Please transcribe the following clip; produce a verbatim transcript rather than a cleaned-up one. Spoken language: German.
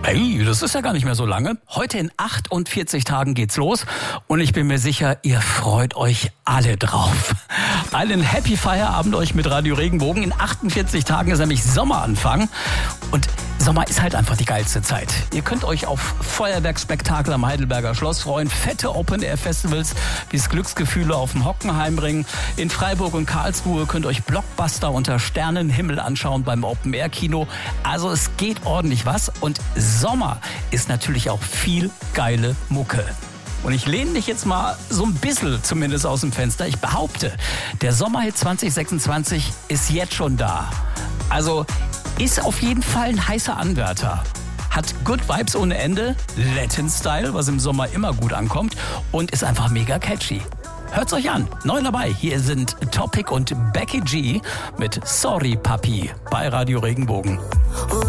Hey, das ist ja gar nicht mehr so lange. Heute in achtundvierzig Tagen geht's los und ich bin mir sicher, ihr freut euch alle drauf. Einen Happy Feierabend euch mit Radio Regenbogen. In achtundvierzig Tagen ist nämlich Sommeranfang und Sommer ist halt einfach die geilste Zeit. Ihr könnt euch auf Feuerwerkspektakel am Heidelberger Schloss freuen, fette Open-Air-Festivals wie das Glücksgefühle auf dem Hockenheimring. In Freiburg und Karlsruhe könnt ihr euch Blockbuster unter Sternenhimmel anschauen beim Open-Air-Kino. Also es geht ordentlich was und Sommer ist natürlich auch viel geile Mucke. Und ich lehne mich jetzt mal so ein bisschen zumindest aus dem Fenster. Ich behaupte, der Sommerhit zwanzig sechsundzwanzig ist jetzt schon da. Also ist auf jeden Fall ein heißer Anwärter. Hat Good Vibes ohne Ende, Latin-Style, was im Sommer immer gut ankommt und ist einfach mega catchy. Hört's euch an. Neu dabei. Hier sind Topic und Becky G mit Sorry Papi bei Radio Regenbogen.